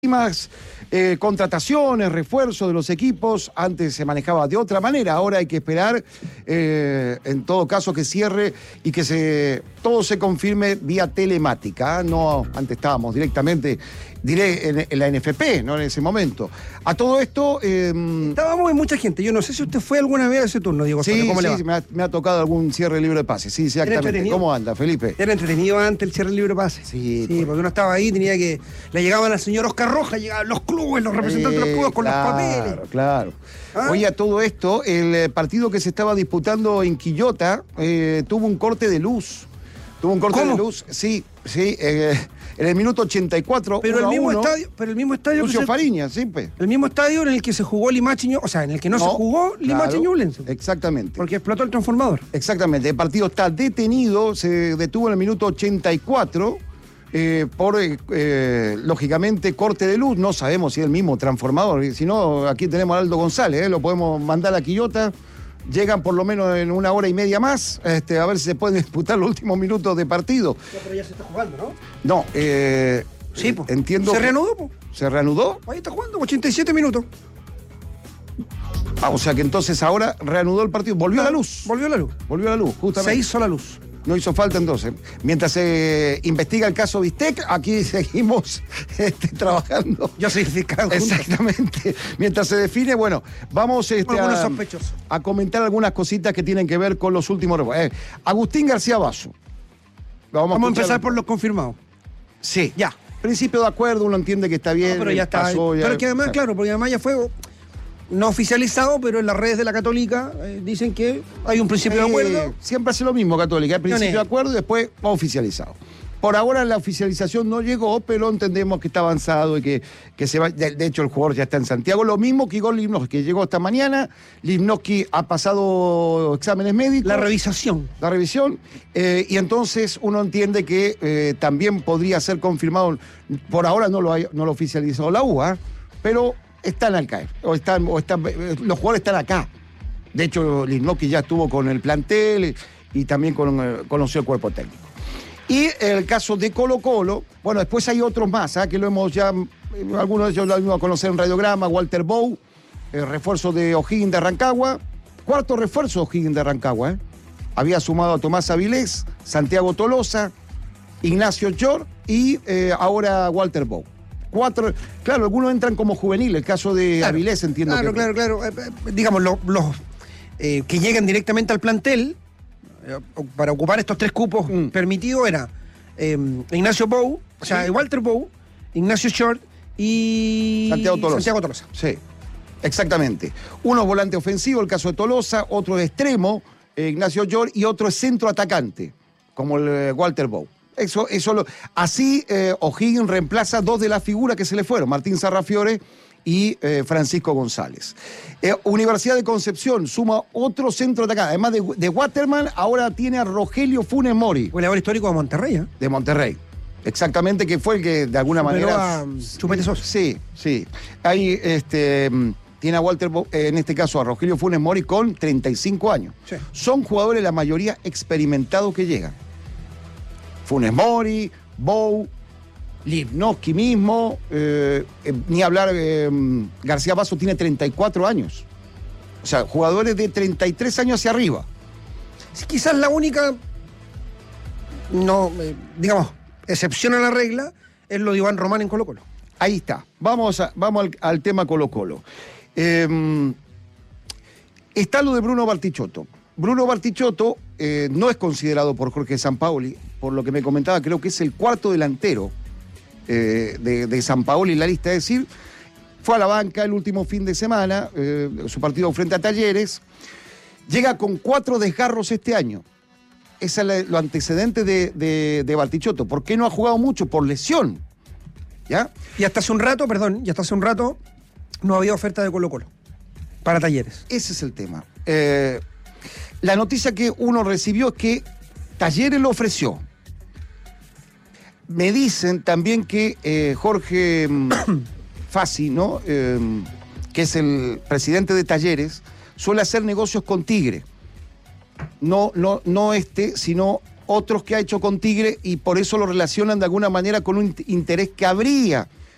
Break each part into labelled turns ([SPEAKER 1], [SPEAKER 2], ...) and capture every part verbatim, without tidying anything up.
[SPEAKER 1] Más eh, contrataciones, refuerzos de los equipos. Antes se manejaba de otra manera, ahora hay que esperar eh, en todo caso que cierre y que se todo se confirme vía telemática, ¿eh? No, antes estábamos directamente, diré, en, en la N F P, no en ese momento. A todo esto... Eh,
[SPEAKER 2] Estábamos en mucha gente, yo no sé si usted fue alguna vez a ese turno, Diego.
[SPEAKER 1] Sí,
[SPEAKER 2] ¿cómo
[SPEAKER 1] sí,
[SPEAKER 2] le va?
[SPEAKER 1] me, ha, me ha tocado algún cierre libre de pase, sí, exactamente. ¿Cómo anda, Felipe?
[SPEAKER 2] Era entretenido antes el cierre libre de pase.
[SPEAKER 1] Sí,
[SPEAKER 2] sí, porque uno estaba ahí, tenía que... Le llegaban al señor Oscar Rojas, llegaban los clubes, los representantes de los clubes con
[SPEAKER 1] claro,
[SPEAKER 2] los papeles.
[SPEAKER 1] Claro,
[SPEAKER 2] ¿Ah?
[SPEAKER 1] Oye, a todo esto, el partido que se estaba disputando en Quillota eh, tuvo un corte de luz. Tuvo un corte
[SPEAKER 2] ¿Cómo?
[SPEAKER 1] de luz, sí, sí, eh, en el minuto ochenta y cuatro,
[SPEAKER 2] pero el mismo
[SPEAKER 1] uno,
[SPEAKER 2] estadio, pero el mismo estadio
[SPEAKER 1] Lucio
[SPEAKER 2] se,
[SPEAKER 1] Fariña, sí, pues.
[SPEAKER 2] el mismo estadio en el que se jugó Limache, o sea, en el que no, no se jugó Limache
[SPEAKER 1] claro,
[SPEAKER 2] Ñublense.
[SPEAKER 1] Exactamente.
[SPEAKER 2] Porque explotó el transformador.
[SPEAKER 1] Exactamente, el partido está detenido, se detuvo en el minuto ochenta y cuatro. Eh, por, eh, eh, lógicamente, corte de luz. No sabemos si es el mismo transformador. Si no, aquí tenemos a Aldo González, ¿eh? Lo podemos mandar a Quillota. Llegan por lo menos en una hora y media más, este, a ver si se pueden disputar los últimos minutos de partido.
[SPEAKER 2] Ya, pero ya se está jugando, ¿no?
[SPEAKER 1] No, eh,
[SPEAKER 2] sí, po.
[SPEAKER 1] Entiendo.
[SPEAKER 2] ¿Se reanudó, po?
[SPEAKER 1] ¿Se reanudó?
[SPEAKER 2] Ahí está jugando, ochenta y siete minutos.
[SPEAKER 1] Ah, o sea que entonces ahora reanudó el partido. Volvió
[SPEAKER 2] ah,
[SPEAKER 1] a la luz.
[SPEAKER 2] Volvió a la luz.
[SPEAKER 1] Volvió a la luz, justamente.
[SPEAKER 2] Se hizo la luz.
[SPEAKER 1] No hizo falta entonces. Mientras se investiga el caso Bistec, aquí seguimos este, trabajando.
[SPEAKER 2] Ya se fiscal.
[SPEAKER 1] Exactamente. Mientras se define, bueno, vamos este,
[SPEAKER 2] a,
[SPEAKER 1] a comentar algunas cositas que tienen que ver con los últimos... Eh, Agustín García Basso.
[SPEAKER 2] Vamos, vamos a empezar por los confirmados.
[SPEAKER 1] Sí.
[SPEAKER 2] Ya.
[SPEAKER 1] Principio de acuerdo, uno entiende que está bien.
[SPEAKER 2] No, pero ya está.
[SPEAKER 1] Pasó, ya,
[SPEAKER 2] pero que además,
[SPEAKER 1] o sea,
[SPEAKER 2] claro, porque además ya fue... No oficializado, pero en las redes de la Católica eh, dicen que hay un principio eh, de acuerdo.
[SPEAKER 1] Siempre hace lo mismo, Católica. Hay principio de acuerdo y después oficializado. Por ahora la oficialización no llegó, pero entendemos que está avanzado y que, que se va. De, de hecho, el jugador ya está en Santiago. Lo mismo que Igor Limnowski, que llegó esta mañana. Limnowski ha pasado exámenes médicos.
[SPEAKER 2] La revisación.
[SPEAKER 1] La revisión. Eh, y entonces uno entiende que eh, también podría ser confirmado. Por ahora no lo, hay, no lo ha oficializado la U A, ¿eh? Pero están al caer. O están, o están, los jugadores están acá. De hecho, Limnowski ya estuvo con el plantel y, y también con, conoció el cuerpo técnico. Y el caso de Colo Colo, bueno, después hay otros más, ¿eh? Que lo hemos ya, algunos de ellos lo hemos a conocer en Radiograma, Walter Bow, el refuerzo de O'Higgins de Rancagua, cuarto refuerzo de O'Higgins de Rancagua, ¿eh? Había sumado a Tomás Avilés, Santiago Tolosa, Ignacio Chor y eh, ahora Walter Bow. Cuatro, claro, algunos entran como juveniles, el caso de claro, Avilés entiendo
[SPEAKER 2] claro,
[SPEAKER 1] que...
[SPEAKER 2] Claro, claro, claro. Eh, eh, digamos, los, los eh, que llegan directamente al plantel eh, para ocupar estos tres cupos mm. permitidos era eh, Ignacio Bow, o sea, sí. Walter Bow, Ignacio Short y
[SPEAKER 1] Santiago Tolosa.
[SPEAKER 2] Santiago Tolosa.
[SPEAKER 1] Sí, exactamente. Uno es volante ofensivo, el caso de Tolosa, otro es extremo, eh, Ignacio Short, y otro es centro atacante, como el eh, Walter Bow. Eso, eso lo, así eh, O'Higgins reemplaza dos de las figuras que se le fueron, Martín Sarrafiore y eh, Francisco González. Eh, Universidad de Concepción suma otro centro de acá, además de, de Waterman, ahora tiene a Rogelio Funes Mori.
[SPEAKER 2] Goleador histórico de Monterrey, ¿eh?
[SPEAKER 1] De Monterrey. Exactamente, que fue el que de alguna
[SPEAKER 2] Superó
[SPEAKER 1] manera...
[SPEAKER 2] a Chupete Sosa.
[SPEAKER 1] Sí, sí. Ahí este, tiene a Walter, en este caso a Rogelio Funes Mori con treinta y cinco años.
[SPEAKER 2] Sí.
[SPEAKER 1] Son jugadores, la mayoría, experimentados que llegan. Funes Mori, Bow, Limnowski mismo, eh, eh, ni hablar, eh, García Basso tiene treinta y cuatro años. O sea, jugadores de treinta y tres años hacia arriba.
[SPEAKER 2] Sí, quizás la única, no, eh, digamos, excepción a la regla es lo de Iván Román en Colo Colo.
[SPEAKER 1] Ahí está. Vamos, a, vamos al, al tema Colo Colo. Eh, está lo de Bruno Bartichotto. Bruno Bartichotto eh, no es considerado por Jorge Sampaoli, por lo que me comentaba, creo que es el cuarto delantero eh, de, de Sampaoli en la lista. Es decir, fue a la banca el último fin de semana, eh, su partido frente a Talleres, llega con cuatro desgarros este año. Ese es lo antecedente de, de, de Bartichotto. ¿Por qué no ha jugado mucho? Por lesión. ¿Ya?
[SPEAKER 2] Y hasta hace un rato, perdón, y hasta hace un rato no había oferta de Colo Colo para Talleres.
[SPEAKER 1] Ese es el tema. Eh, la noticia que uno recibió es que Talleres lo ofreció. Me dicen también que eh, Jorge Fassi, ¿no? Eh, que es el presidente de Talleres, suele hacer negocios con Tigre. No, no, no este, sino otros que ha hecho con Tigre, y por eso lo relacionan de alguna manera con un interés que habría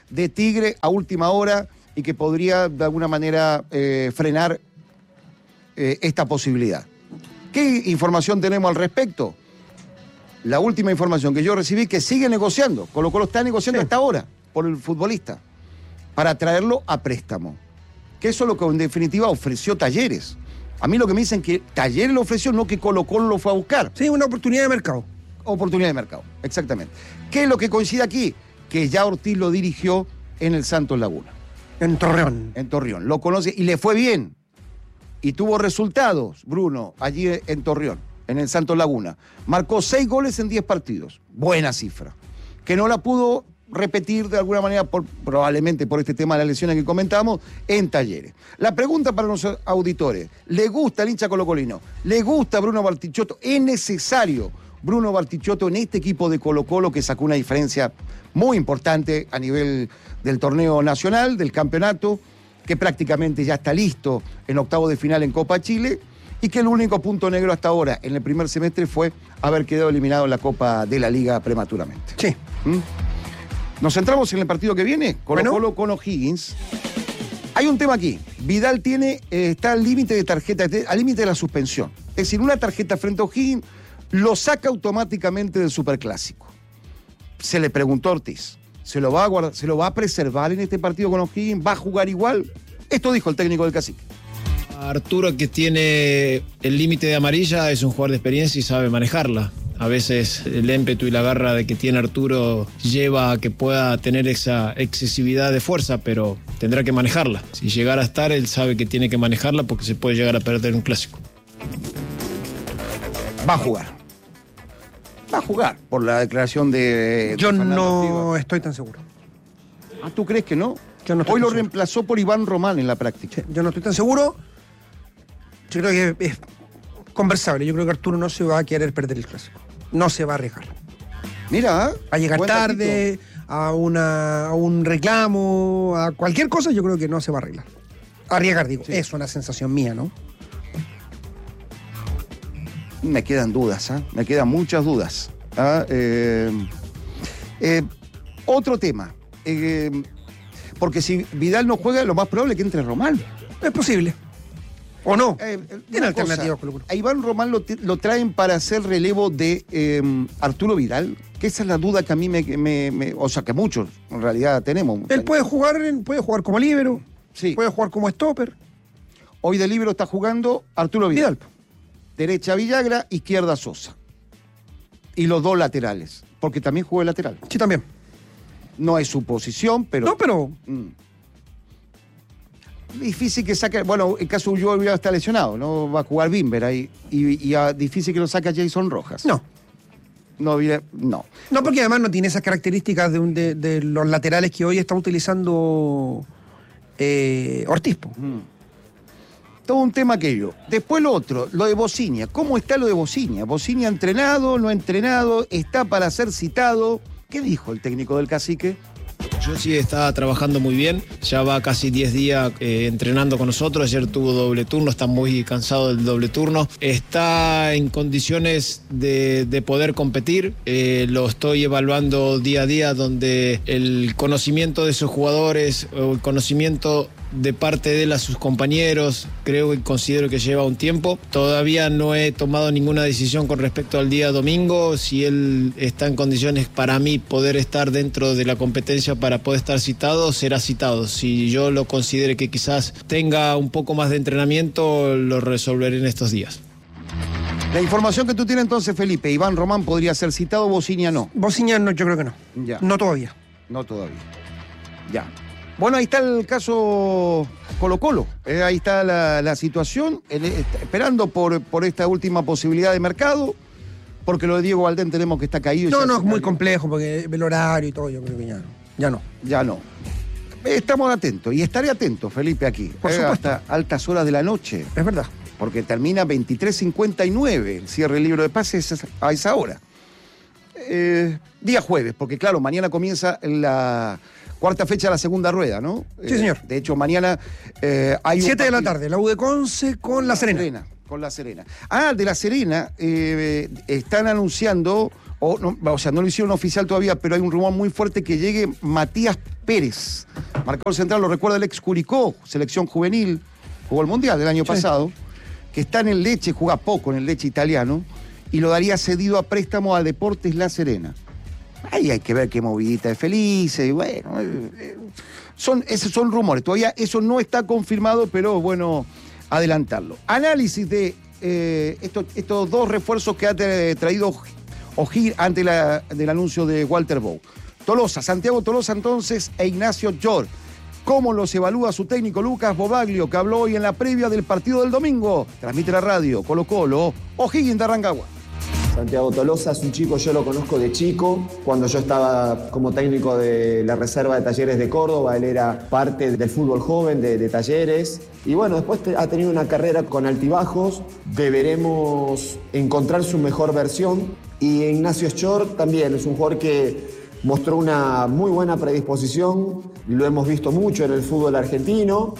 [SPEAKER 1] de Tigre a última hora y que podría de alguna manera eh, frenar eh, esta posibilidad. ¿Qué información tenemos al respecto? La última información que yo recibí que sigue negociando, Colo Colo está negociando
[SPEAKER 2] Sí.
[SPEAKER 1] hasta ahora por el futbolista para traerlo a préstamo. Que eso es lo que en definitiva ofreció Talleres. A mí lo que me dicen que Talleres lo ofreció, no que Colo Colo lo fue a buscar.
[SPEAKER 2] Sí, una oportunidad de mercado.
[SPEAKER 1] Oportunidad de mercado, exactamente. ¿Qué es lo que coincide aquí? Que ya Ortiz lo dirigió en el Santos Laguna,
[SPEAKER 2] En Torreón.
[SPEAKER 1] en Torreón. Lo conoce y le fue bien. Y tuvo resultados, Bruno, allí en Torreón, en el Santos Laguna. Marcó seis goles en diez partidos. Buena cifra. Que no la pudo repetir de alguna manera, por, probablemente por este tema de las lesiones que comentábamos, en Talleres. La pregunta para los auditores, ¿le gusta el hincha colocolino? ¿Le gusta Bruno Bartichotto? ¿Es necesario Bruno Bartichotto en este equipo de Colo Colo que sacó una diferencia muy importante a nivel del torneo nacional, del campeonato, que prácticamente ya está listo en octavo de final en Copa Chile y que el único punto negro hasta ahora en el primer semestre fue haber quedado eliminado en la Copa de la Liga prematuramente?
[SPEAKER 2] Sí.
[SPEAKER 1] ¿Mm? Nos centramos en el partido que viene, Colo
[SPEAKER 2] Bueno.
[SPEAKER 1] Colo con O'Higgins. Hay un tema aquí. Vidal tiene, eh, está al límite de tarjeta, al límite de la suspensión. Es decir, una tarjeta frente a O'Higgins lo saca automáticamente del Superclásico. Se le preguntó a Ortiz, ¿se lo va a guardar, se lo va a preservar en este partido con O'Higgins? ¿Va a jugar igual? Esto dijo el técnico del Cacique.
[SPEAKER 3] Arturo, que tiene el límite de amarilla, es un jugador de experiencia y sabe manejarla. A veces el ímpetu y la garra de que tiene Arturo lleva a que pueda tener esa excesividad de fuerza, pero tendrá que manejarla. Si llegara a estar, él sabe que tiene que manejarla porque se puede llegar a perder un clásico.
[SPEAKER 1] Va a jugar. Va a jugar por la declaración de...
[SPEAKER 2] Yo
[SPEAKER 1] de Fernando
[SPEAKER 2] no
[SPEAKER 1] Ortiz.
[SPEAKER 2] estoy tan seguro.
[SPEAKER 1] Ah, ¿tú crees que no?
[SPEAKER 2] Yo no estoy
[SPEAKER 1] Hoy lo
[SPEAKER 2] tan seguro.
[SPEAKER 1] reemplazó por Iván Román en la práctica.
[SPEAKER 2] Sí, yo no estoy tan seguro. Yo creo que es conversable. Yo creo que Arturo no se va a querer perder el clásico. No se va a arriesgar.
[SPEAKER 1] Mira,
[SPEAKER 2] A llegar
[SPEAKER 1] buen
[SPEAKER 2] tarde, a, una, a un reclamo, a cualquier cosa, yo creo que no se va a arreglar. Arriesgar, digo.
[SPEAKER 1] Sí.
[SPEAKER 2] Es una sensación mía, ¿no?
[SPEAKER 1] Me quedan dudas, ¿ah? Me quedan muchas dudas. ¿Ah? Eh, eh, otro tema. Eh, porque si Vidal no juega, lo más probable es que entre Román.
[SPEAKER 2] Es posible. ¿O no?
[SPEAKER 1] Eh,
[SPEAKER 2] Tiene
[SPEAKER 1] una
[SPEAKER 2] alternativas,
[SPEAKER 1] cosa,
[SPEAKER 2] Colo Colo.
[SPEAKER 1] a Iván Román lo, lo traen para hacer relevo de eh, Arturo Vidal, que esa es la duda que a mí me, me- me- o sea, que muchos en realidad tenemos.
[SPEAKER 2] Él puede jugar, en- puede jugar como líbero,
[SPEAKER 1] Sí.
[SPEAKER 2] puede jugar como stopper.
[SPEAKER 1] Hoy de libro está jugando Arturo Vidal.
[SPEAKER 2] Vidal.
[SPEAKER 1] Derecha Villagra, izquierda Sosa. Y los dos laterales, porque también juega de lateral.
[SPEAKER 2] Sí, también.
[SPEAKER 1] No es su posición, pero...
[SPEAKER 2] No, pero
[SPEAKER 1] Mm. Difícil que saque, bueno, el caso de Ulloa está lesionado, no va a jugar Bimber ahí, y, y ah, difícil que lo saque a Jason Rojas.
[SPEAKER 2] no.
[SPEAKER 1] No, mire, no.
[SPEAKER 2] No, porque además no tiene esas características de, un- de- de los laterales que hoy está utilizando eh, Ortiz. Po.
[SPEAKER 1] Mm. Todo un tema aquello. Después lo otro, lo de Bociña. ¿Cómo está lo de Bociña? Bociña entrenado, no ha entrenado, está para ser citado. ¿Qué dijo el técnico del Cacique?
[SPEAKER 3] Yo sí estaba trabajando muy bien, ya va casi diez días eh, entrenando con nosotros, ayer tuvo doble turno, está muy cansado del doble turno, está en condiciones de, de poder competir, eh, lo estoy evaluando día a día donde el conocimiento de sus jugadores o el conocimiento de parte de él a sus compañeros, creo y considero que lleva un tiempo. Todavía no he tomado ninguna decisión con respecto al día domingo, si él está en condiciones para mí poder estar dentro de la competencia para poder estar citado, será citado. Si yo lo considere que quizás tenga un poco más de entrenamiento, lo resolveré en estos días.
[SPEAKER 1] La información que tú tienes entonces, Felipe, Iván Román podría ser citado, Bociña no.
[SPEAKER 2] Bociña no, yo creo que no.
[SPEAKER 1] Ya.
[SPEAKER 2] No todavía.
[SPEAKER 1] No todavía. Ya. Bueno, ahí está el caso Colo Colo. Eh, ahí está la, la situación, el- está esperando por, por esta última posibilidad de mercado, porque lo de Diego Valdés tenemos que está caído. y
[SPEAKER 2] No,
[SPEAKER 1] ya
[SPEAKER 2] no,
[SPEAKER 1] se
[SPEAKER 2] es muy
[SPEAKER 1] cayó.
[SPEAKER 2] complejo porque el horario y todo, yo creo que ya, ya no.
[SPEAKER 1] Ya no. Estamos atentos, y estaré atento, Felipe, aquí.
[SPEAKER 2] Por
[SPEAKER 1] eh,
[SPEAKER 2] supuesto.
[SPEAKER 1] hasta altas horas de la noche,
[SPEAKER 2] Es verdad.
[SPEAKER 1] porque termina veintitrés cincuenta y nueve el cierre del libro de pases a esa hora. Eh, día jueves, porque claro, mañana comienza la cuarta fecha de la segunda rueda, ¿no?
[SPEAKER 2] Sí, señor.
[SPEAKER 1] De hecho, mañana eh, hay un
[SPEAKER 2] Siete de la
[SPEAKER 1] partido-
[SPEAKER 2] tarde, la U de Conce con La Serena.
[SPEAKER 1] con La Serena. Ah, de La Serena eh, están anunciando, o, no, o sea, no lo hicieron oficial todavía, pero hay un rumor muy fuerte que llegue Matías Pérez. Marcador central, lo recuerda el ex Curicó, selección juvenil, jugó el Mundial del año sí. pasado, que está en el Leche, juega poco en el Leche italiano, y lo daría cedido a préstamo a Deportes La Serena. Ahí hay que ver qué movidita de Felices, y bueno, son, esos son rumores, todavía eso no está confirmado, pero bueno, adelantarlo. Análisis de eh, estos, estos dos refuerzos que ha traído O'Higgins ante la, del anuncio de Walter Bow. Tolosa, Santiago Tolosa entonces e Ignacio Llor. ¿Cómo los evalúa su técnico Lucas Bobaglio, que habló hoy en la previa del partido del domingo? Transmite la radio, Colo Colo, O'Higgins de Rancagua.
[SPEAKER 4] Santiago Tolosa es un chico, yo lo conozco de chico, cuando yo estaba como técnico de la reserva de Talleres de Córdoba, él era parte del fútbol joven de, de Talleres, y bueno, después te, ha tenido una carrera con altibajos, deberemos encontrar su mejor versión, y Ignacio Llor también es un jugador que mostró una muy buena predisposición, lo hemos visto mucho en el fútbol argentino.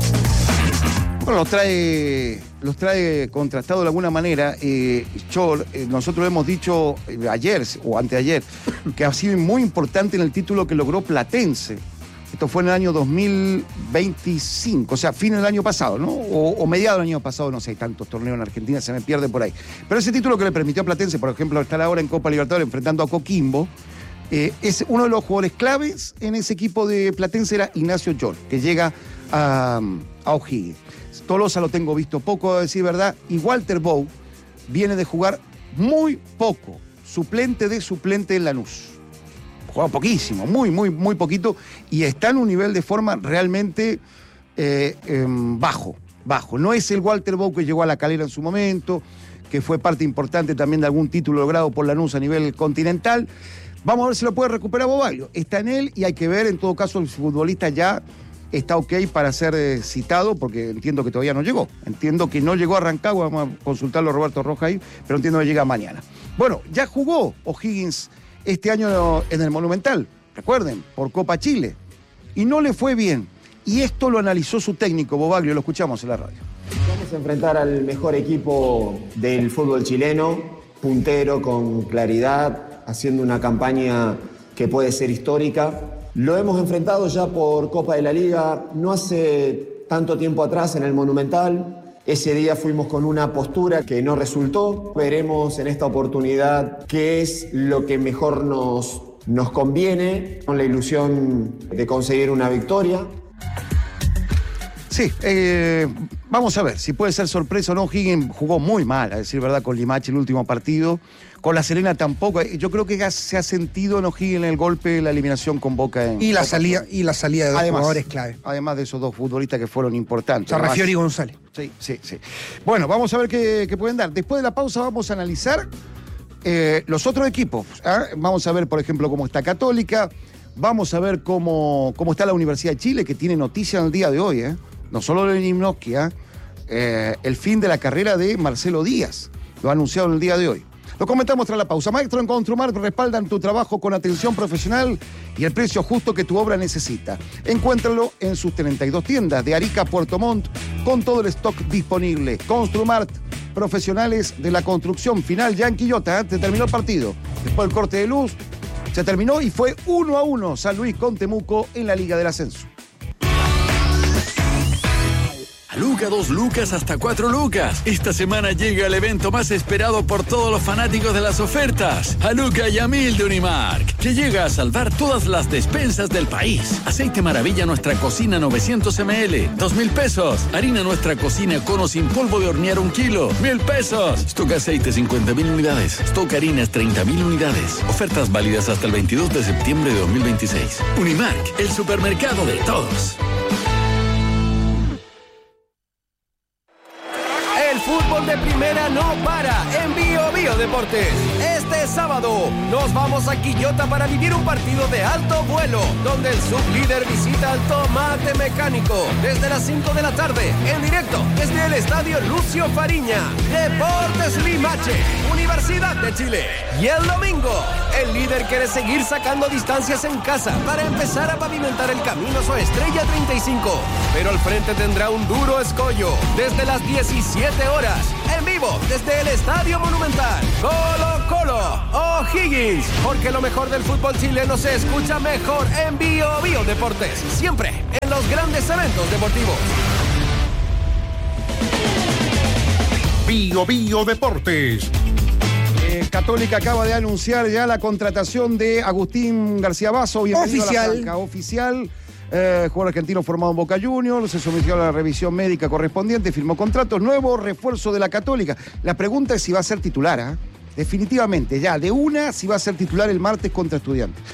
[SPEAKER 1] Bueno, los trae, los trae contrastado de alguna manera. Eh, Llor, eh, nosotros hemos dicho eh, ayer o anteayer que ha sido muy importante en el título que logró Platense. Esto fue en el año dos mil veinticinco, o sea, fin del año pasado, ¿no? O, o mediado del año pasado, no sé, hay tantos torneos en Argentina, se me pierde por ahí. Pero ese título que le permitió a Platense, por ejemplo, estar ahora en Copa Libertadores enfrentando a Coquimbo, eh, es uno de los jugadores claves en ese equipo de Platense era Ignacio Llor, que llega a, a O'Higgins. Tolosa lo tengo visto poco, a decir verdad, y Walter Bow viene de jugar muy poco, suplente de suplente en Lanús. Juega poquísimo, muy, muy, muy poquito, y está en un nivel de forma realmente eh, eh, bajo, bajo. No es el Walter Bow que llegó a La Calera en su momento, que fue parte importante también de algún título logrado por Lanús a nivel continental. Vamos a ver si lo puede recuperar Bobaglio. Está en él y hay que ver, en todo caso, el futbolista ya está ok para ser eh, citado, porque entiendo que todavía no llegó. Entiendo que no llegó a Rancagua, vamos a consultarlo a Roberto Roja ahí, pero entiendo que llega mañana. Bueno, ya jugó O'Higgins este año en el Monumental, recuerden, por Copa Chile, y no le fue bien. Y esto lo analizó su técnico, Bobaglio, lo escuchamos en la radio.
[SPEAKER 4] Vamos a enfrentar al mejor equipo del fútbol chileno, puntero, con claridad, haciendo una campaña que puede ser histórica. Lo hemos enfrentado ya por Copa de la Liga, no hace tanto tiempo atrás en el Monumental. Ese día fuimos con una postura que no resultó. Veremos en esta oportunidad qué es lo que mejor nos, nos conviene, con la ilusión de conseguir una victoria.
[SPEAKER 1] Sí, eh, vamos a ver si puede ser sorpresa o no. O'Higgins jugó muy mal, a decir verdad, con Limache el último partido. Con La Serena tampoco. Yo creo que se ha sentido en O'Higgins el golpe de la eliminación con Boca en
[SPEAKER 2] y la salida y la salida de dos
[SPEAKER 1] además,
[SPEAKER 2] jugadores clave.
[SPEAKER 1] Además de esos dos futbolistas que fueron importantes.
[SPEAKER 2] Sarrafiori y González.
[SPEAKER 1] Sí, sí, sí. Bueno, vamos a ver qué, qué pueden dar. Después de la pausa vamos a analizar eh, los otros equipos. ¿eh? Vamos a ver, por ejemplo, cómo está Católica. Vamos a ver cómo, cómo está la Universidad de Chile, que tiene noticia en el día de hoy. ¿eh? No solo de Nimnoski, ¿eh? eh, el fin de la carrera de Marcelo Díaz. Lo ha anunciado en el día de hoy. Lo comentamos tras la pausa. Maestro en Construmar respaldan tu trabajo con atención profesional y el precio justo que tu obra necesita. Encuéntralo en sus treinta y dos tiendas de Arica a Puerto Montt con todo el stock disponible. Construmart, profesionales de la construcción. Final ya en Quillota, ¿eh? Se terminó el partido. Después del corte de luz, se terminó y fue uno a uno San Luis con Temuco en la Liga del Ascenso.
[SPEAKER 5] Luca, dos lucas hasta cuatro lucas. Esta semana llega el evento más esperado por todos los fanáticos de las ofertas. A Luca y a Mil de Unimark, que llega a salvar todas las despensas del país. Aceite Maravilla Nuestra Cocina novecientos mililitros, dos mil pesos. Harina Nuestra Cocina Cono sin polvo de hornear un kilo, mil pesos. Stock Aceite cincuenta mil unidades. Stock Harinas treinta mil unidades. Ofertas válidas hasta el veintidós de septiembre de dos mil veintiséis. Unimark, el supermercado de todos.
[SPEAKER 6] El fútbol de primera no para en Bio Bio Deportes. Este sábado nos vamos a Quillota para vivir un partido de alto vuelo, donde el sublíder visita al Tomate Mecánico desde las cinco de la tarde, en directo desde el Estadio Lucio Fariña. Deportes Limache, Universidad de Chile. Y el domingo, el líder quiere seguir sacando distancias en casa para empezar a pavimentar el camino a su estrella treinta y cinco. Pero al frente tendrá un duro escollo desde las diecisiete horas, en vivo desde el Estadio Monumental. Colo Colo O'Higgins, porque lo mejor del fútbol chileno se escucha mejor en Bio Bio Deportes, siempre en los grandes eventos deportivos.
[SPEAKER 7] Bio Bio Deportes.
[SPEAKER 1] Eh, Católica acaba de anunciar ya la contratación de Agustín García Basso. Bienvenido
[SPEAKER 2] Oficial.
[SPEAKER 1] a la Franca. Oficial. Eh, jugador argentino formado en Boca Juniors, se sometió a la revisión médica correspondiente, firmó contrato, nuevo refuerzo de la Católica. La pregunta es si va a ser titular, ¿eh? Definitivamente, ya, de una, si va a ser titular el martes contra Estudiantes.